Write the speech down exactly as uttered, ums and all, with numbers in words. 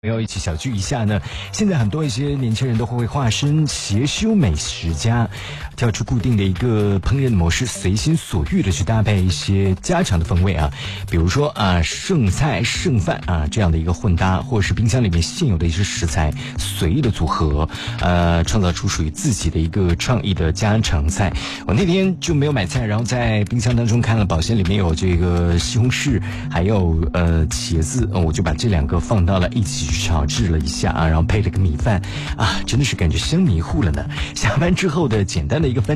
要一起小聚一下呢。现在很多一些年轻人都会化身邪修美食家，跳出固定的一个烹饪模式，随心所欲的去搭配一些家常的风味啊，比如说啊剩菜剩饭啊这样的一个混搭，或者是冰箱里面现有的一些食材随意的组合，呃，创造出属于自己的一个创意的家常菜。我那天就没有买菜，然后在冰箱当中看了保鲜里面有这个西红柿，还有呃茄子，呃我就把这两个放到了一起去炒制了一下啊，然后配了个米饭啊，真的是感觉生迷糊了呢。下班之后的简单的一个分